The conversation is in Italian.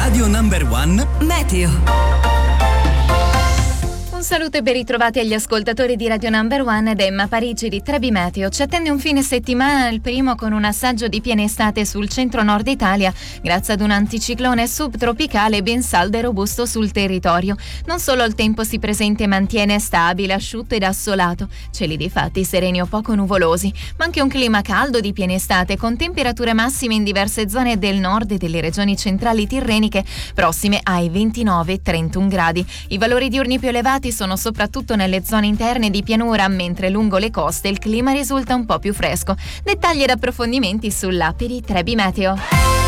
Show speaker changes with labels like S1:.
S1: Radio Number One Meteo.
S2: Un saluto e ben ritrovati agli ascoltatori di Radio Number One ed Emma Parigi di Trebi Meteo. Ci attende un fine settimana, il primo con un assaggio di piena estate sul centro-nord Italia, grazie ad un anticiclone subtropicale ben saldo e robusto sul territorio. Non solo il tempo si presenta e mantiene stabile, asciutto ed assolato, cieli di fatti sereni o poco nuvolosi, ma anche un clima caldo di piena estate con temperature massime in diverse zone del nord e delle regioni centrali tirreniche prossime ai 29-31 gradi. I valori diurni più elevati sono soprattutto nelle zone interne di pianura, mentre lungo le coste il clima risulta un po' più fresco. Dettagli ed approfondimenti sull'app di Trebi Meteo.